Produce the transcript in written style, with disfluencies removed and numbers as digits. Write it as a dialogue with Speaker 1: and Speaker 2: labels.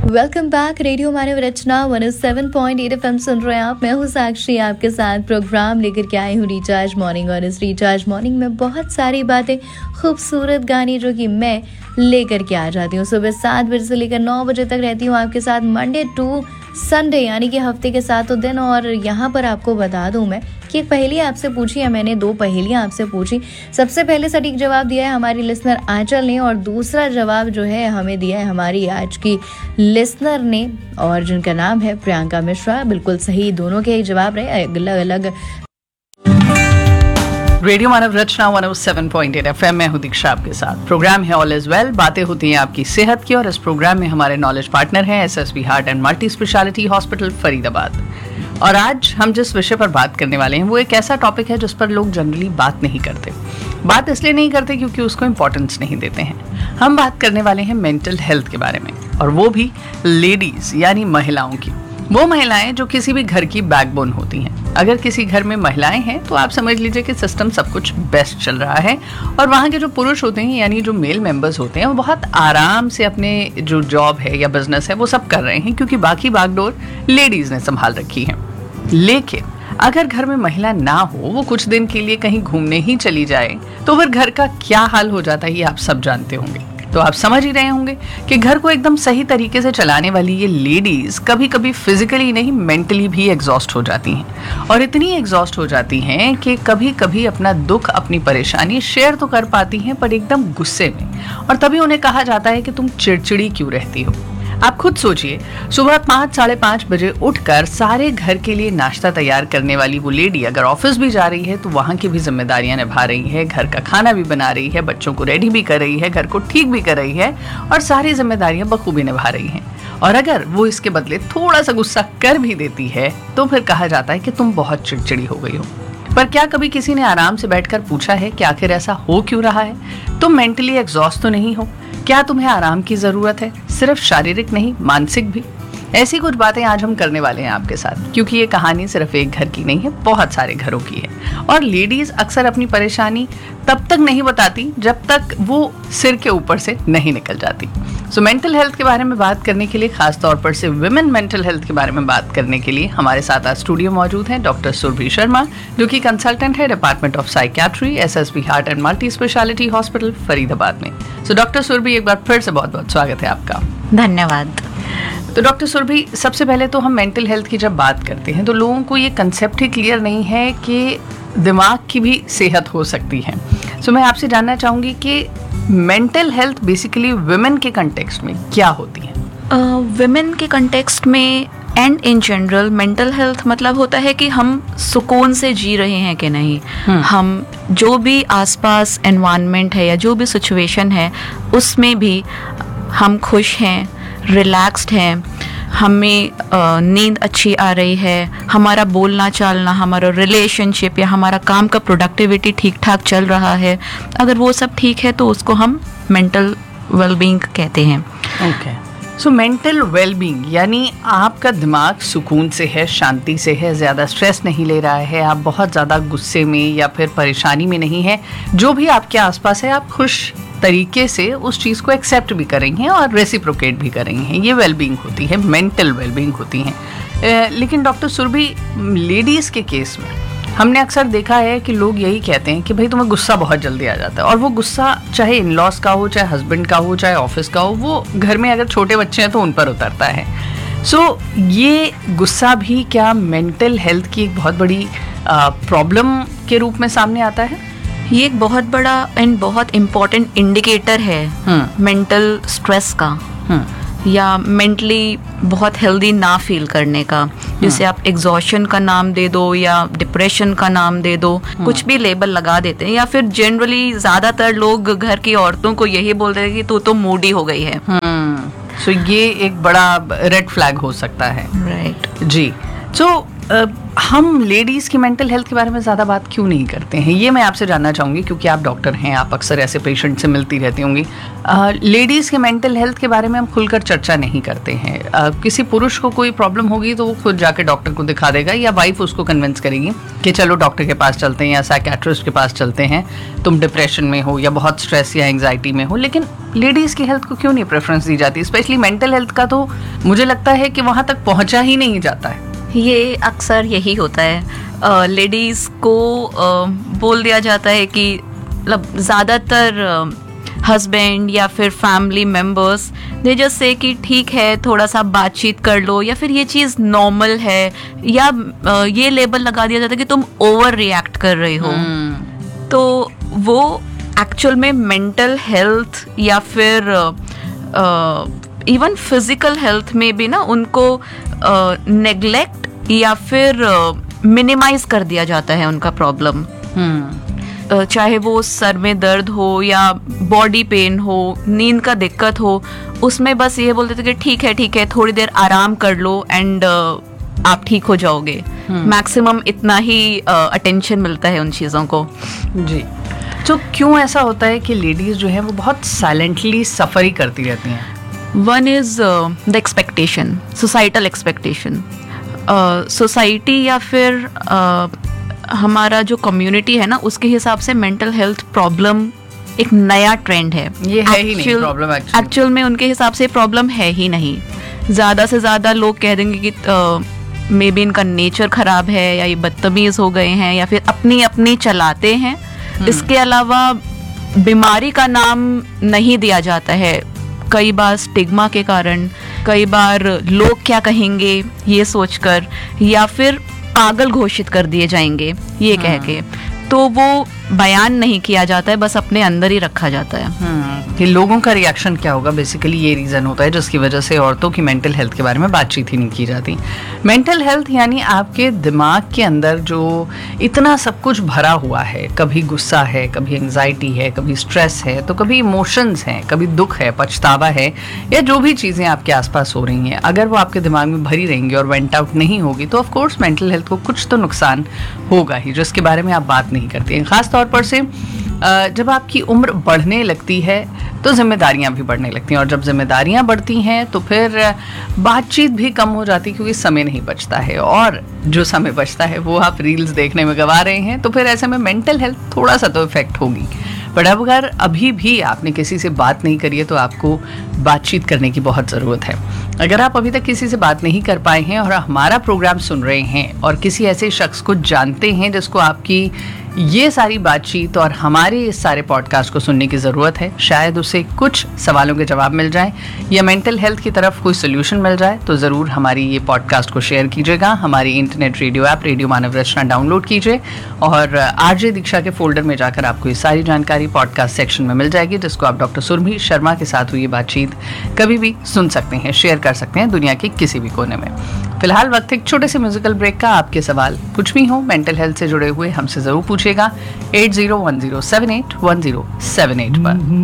Speaker 1: Welcome back. Radio मानव रचना 107.8 FM सुन रहे हैं आप। मैं हूँ साक्षी, आपके साथ प्रोग्राम लेकर के आई हूँ रिचार्ज मॉर्निंग। और इस रिचार्ज मॉर्निंग में बहुत सारी बातें, खूबसूरत गाने जो कि मैं लेकर के आ जाती हूँ। सुबह 7 बजे से लेकर 9 बजे तक रहती हूँ आपके साथ, मंडे टू संडे, यानी कि हफ्ते के 7 दिन। और यहाँ पर आपको बता दूँ मैं कि एक पहेली आपसे पूछी है मैंने, 2 पहेलियाँ आपसे पूछी। सबसे पहले सटीक जवाब दिया है हमारी लिसनर आंचल ने, और दूसरा जवाब जो है हमें दिया है हमारी आज की लिसनर ने, और जिनका नाम है प्रियंका मिश्रा। बिल्कुल सही दोनों के ही जवाब रहे, अलग अलग।
Speaker 2: रेडियो मानव रचना 107.8 FM में हूँ दीक्षा आपके साथ। प्रोग्राम है ऑल इज वेल, बातें होती हैं आपकी सेहत की। और इस प्रोग्राम में हमारे नॉलेज पार्टनर हैं SSB heart and multi speciality hospital Faridabad. और आज हम जिस विषय पर बात करने वाले हैं वो एक ऐसा टॉपिक है जिस पर लोग जनरली बात नहीं करते। बात इसलिए नहीं करते क्योंकि उसको इम्पोर्टेंस नहीं देते हैं। हम बात करने वाले हैं मेंटल हेल्थ के बारे में, और वो भी लेडीज यानी महिलाओं की। वो महिलाएं जो किसी भी घर की बैकबोन होती हैं। अगर किसी घर में महिलाएं हैं तो आप समझ लीजिए कि सिस्टम सब कुछ बेस्ट चल रहा है, और वहाँ के जो पुरुष होते हैं यानी जो मेल मेंबर्स होते हैं वो बहुत आराम से अपने जो जॉब है या बिजनेस है वो सब कर रहे हैं, क्योंकि बाकी बागडोर लेडीज ने संभाल रखी है। लेकिन अगर घर में महिला ना हो, वो कुछ दिन के लिए कहीं घूमने ही चली जाए, तो फिर घर का क्या हाल हो जाता है ये आप सब जानते होंगे। तो आप समझ ही रहे होंगे कि घर को एकदम सही तरीके से चलाने वाली ये लेडीज कभी कभी फिजिकली नहीं मेंटली भी एग्जॉस्ट हो जाती हैं। और इतनी एग्जॉस्ट हो जाती हैं कि कभी कभी अपना दुख, अपनी परेशानी शेयर तो कर पाती हैं, पर एकदम गुस्से में। और तभी उन्हें कहा जाता है कि तुम चिड़चिड़ी क्यों रहती हो। आप खुद सोचिए, सुबह 5 साढ़े 5 बजे उठकर सारे घर के लिए नाश्ता तैयार करने वाली वो लेडी अगर ऑफिस भी जा रही है तो वहाँ की भी जिम्मेदारियां निभा रही है, घर का खाना भी बना रही है, बच्चों को रेडी भी कर रही है, घर को ठीक भी कर रही है, और सारी जिम्मेदारियां बखूबी निभा रही हैं। और अगर वो इसके बदले थोड़ा सा गुस्सा कर भी देती है तो फिर कहा जाता है कि तुम बहुत चिड़चिड़ी हो गई हो। पर क्या कभी किसी ने आराम से बैठकर पूछा है कि आखिर ऐसा हो क्यों रहा है? तुम मेंटली एग्जॉस्ट तो नहीं हो? क्या तुम्हें आराम की जरूरत है? सिर्फ शारीरिक नहीं, मानसिक भी। ऐसी कुछ बातें आज हम करने वाले हैं आपके साथ, क्योंकि ये कहानी सिर्फ एक घर की नहीं है, बहुत सारे घरों की है। और लेडीज अक्सर अपनी परेशानी तब तक नहीं बताती जब तक वो सिर के ऊपर से नहीं निकल जाती। सो मेंटल हेल्थ के बारे में बात करने के लिए, खास तौर पर से विमेन मेंटल हेल्थ के बारे में बात करने के लिए हमारे साथ आज स्टूडियो मौजूद हैं डॉक्टर सुरभि शर्मा, जो कि कंसल्टेंट है department of psychiatry SSB heart and multi speciality hospital Faridabad में। सो डॉक्टर सुरभि, एक बार फिर से बहुत बहुत स्वागत है आपका।
Speaker 3: धन्यवाद।
Speaker 2: तो डॉक्टर सुरभि, सबसे पहले तो हम मेंटल हेल्थ की जब बात करते हैं तो लोगों को ये कंसेप्ट ही क्लियर नहीं है कि दिमाग की भी सेहत हो सकती है। सो मैं आपसे जानना चाहूँगी कि मेंटल हेल्थ बेसिकली वुमेन के कंटेक्स्ट में क्या होती है?
Speaker 3: वुमेन के कंटेक्स्ट में and in general mental health मतलब होता है कि हम सुकून से जी रहे हैं कि नहीं। हम जो भी आसपास एनवायरनमेंट है या जो भी सिचुएशन है उसमें भी हम खुश हैं, रिलैक्स्ड हैं, हमें नींद अच्छी आ रही है, हमारा बोलना चालना, हमारा रिलेशनशिप या हमारा काम का प्रोडक्टिविटी ठीक ठाक चल रहा है। अगर वो सब ठीक है तो उसको हम मेंटल वेलबींग कहते हैं।
Speaker 2: ओके, सो मेंटल वेलबींग यानी आपका दिमाग सुकून से है, शांति से है, ज़्यादा स्ट्रेस नहीं ले रहा है, आप बहुत ज़्यादा गुस्से में या फिर परेशानी में नहीं है, जो भी आपके आसपास है आप खुश तरीके से उस चीज़ को एक्सेप्ट भी करेंगे और रेसिप्रोकेट भी करेंगे। ये वेलबींग होती है, मेंटल वेलबींग होती है। लेकिन डॉक्टर सुरभि, लेडीज़ के केस में हमने अक्सर देखा है कि लोग यही कहते हैं कि भाई तुम्हें गुस्सा बहुत जल्दी आ जाता है, और वो गुस्सा चाहे इन लॉज का हो, चाहे हस्बैंड का हो, चाहे ऑफिस का हो, वो घर में अगर छोटे बच्चे हैं तो उन पर उतरता है। सो ये गुस्सा भी क्या मेंटल हेल्थ की एक बहुत बड़ी प्रॉब्लम के रूप में सामने आता है?
Speaker 3: ये एक बहुत बड़ा एंड बहुत इम्पोर्टेंट इंडिकेटर है मेंटल स्ट्रेस का, या मेंटली बहुत हेल्दी ना फील करने का। जिसे आप एग्जॉशन का नाम दे दो या डिप्रेशन का नाम दे दो, कुछ भी लेबल लगा देते हैं। या फिर जनरली ज़्यादातर लोग घर की औरतों को यही बोलते हैं कि तू तो मूडी हो गई है।
Speaker 2: सो ये एक बड़ा रेड फ्लैग हो सकता है।
Speaker 3: राइट
Speaker 2: जी। सो हम लेडीज़ की मेंटल हेल्थ के बारे में ज़्यादा बात क्यों नहीं करते हैं, ये मैं आपसे जानना चाहूँगी, क्योंकि आप डॉक्टर हैं, आप अक्सर ऐसे पेशेंट से मिलती रहती होंगी। लेडीज़ के मेंटल हेल्थ के बारे में हम खुलकर चर्चा नहीं करते हैं। किसी पुरुष को कोई प्रॉब्लम होगी तो वो खुद जाके डॉक्टर को दिखा देगा, या वाइफ उसको कन्विंस करेगी कि चलो डॉक्टर के पास चलते हैं या साइकेट्रिस्ट के पास चलते हैं, तुम डिप्रेशन में हो या बहुत स्ट्रेस या एंग्जाइटी में हो। लेकिन लेडीज़ की हेल्थ को क्यों नहीं प्रेफरेंस दी जाती, स्पेशली मेंटल हेल्थ का तो मुझे लगता है कि वहाँ तक पहुँचा ही नहीं जाता है।
Speaker 3: ये अक्सर यही होता है, लेडीज़ को बोल दिया जाता है कि मतलब ज़्यादातर हस्बैंड या फिर family members they just say कि ठीक है थोड़ा सा बातचीत कर लो, या फिर ये चीज़ नॉर्मल है, या ये लेबल लगा दिया जाता है कि तुम ओवर रिएक्ट कर रहे हो। तो वो एक्चुअल में मेंटल हेल्थ या फिर इवन फिजिकल हेल्थ में भी ना उनको नेग्लेक्ट या फिर मिनिमाइज कर दिया जाता है उनका प्रॉब्लम। चाहे वो सर में दर्द हो या बॉडी पेन हो, नींद का दिक्कत हो, उसमें बस ये बोलते थे कि ठीक है थोड़ी देर आराम कर लो एंड आप ठीक हो जाओगे। मैक्सिमम इतना ही अटेंशन मिलता है उन चीज़ों को।
Speaker 2: जी, तो क्यों ऐसा होता है कि लेडीज़ जो है वो बहुत साइलेंटली सफ़र ही करती रहती हैं?
Speaker 3: One is the expectation, societal expectation. Society या फिर हमारा जो कम्युनिटी है ना, उसके हिसाब से मेंटल हेल्थ प्रॉब्लम एक नया ट्रेंड है।
Speaker 2: ये है ही नहीं प्रॉब्लम,
Speaker 3: एक्चुअल में उनके हिसाब से प्रॉब्लम है ही नहीं। ज़्यादा से ज़्यादा लोग कह देंगे कि मे बी इनका नेचर ख़राब है, या ये बदतमीज़ हो गए हैं, या फिर अपनी अपनी चलाते हैं। इसके अलावा बीमारी का नाम नहीं दिया जाता है, कई बार स्टिग्मा के कारण, कई बार लोग क्या कहेंगे ये सोचकर, या फिर पागल घोषित कर दिए जाएंगे ये कह के। तो वो बयान नहीं किया जाता है, बस अपने अंदर ही रखा जाता है
Speaker 2: कि लोगों का रिएक्शन क्या होगा। बेसिकली ये रीज़न होता है जिसकी वजह से औरतों की मेंटल हेल्थ के बारे में बातचीत ही नहीं की जाती। मेंटल हेल्थ यानी आपके दिमाग के अंदर जो इतना सब कुछ भरा हुआ है, कभी गुस्सा है, कभी एंग्जाइटी है, कभी स्ट्रेस है, तो कभी इमोशंस हैं, कभी दुख है, पछतावा है, या जो भी चीज़ें आपके आसपास हो रही हैं, अगर वो आपके दिमाग में भरी रहेंगी और वेंट आउट नहीं होगी तो ऑफकोर्स मेंटल हेल्थ को कुछ तो नुकसान होगा ही, जिसके बारे में आप बात नहीं करते हैं। ख़ास तौर पर से जब आपकी उम्र बढ़ने लगती है तो जिम्मेदारियां भी बढ़ने लगती हैं, और जब जिम्मेदारियां बढ़ती हैं तो फिर बातचीत भी कम हो जाती है, क्योंकि समय नहीं बचता है, और जो समय बचता है वो आप रील्स देखने में गवा रहे हैं। तो फिर ऐसे में मेंटल हेल्थ थोड़ा सा तो इफेक्ट होगी। बट अगर अभी भी आपने किसी से बात नहीं करी है तो आपको बातचीत करने की बहुत ज़रूरत है। अगर आप अभी तक किसी से बात नहीं कर पाए हैं और हमारा प्रोग्राम सुन रहे हैं और किसी ऐसे शख्स को जानते हैं जिसको आपकी ये सारी बातचीत और हमारे इस सारे पॉडकास्ट को सुनने की ज़रूरत है, शायद उसे कुछ सवालों के जवाब मिल जाए या मेंटल हेल्थ की तरफ कोई सोल्यूशन मिल जाए, तो ज़रूर हमारी ये पॉडकास्ट को शेयर कीजिएगा। हमारी इंटरनेट रेडियो ऐप रेडियो मानव रचना डाउनलोड कीजिए, और आरजे दीक्षा के फोल्डर में जाकर आपको ये सारी जानकारी पॉडकास्ट सेक्शन में मिल जाएगी, जिसको आप डॉक्टर सुरभि शर्मा के साथ हुई बातचीत कभी भी सुन सकते हैं, शेयर कर सकते हैं दुनिया के किसी भी कोने में। फिलहाल वक्त एक छोटे से म्यूजिकल ब्रेक का। आपके सवाल कुछ भी हो मेंटल हेल्थ से जुड़े हुए हमसे ज़रूर पूछिएगा 8010781078 पर।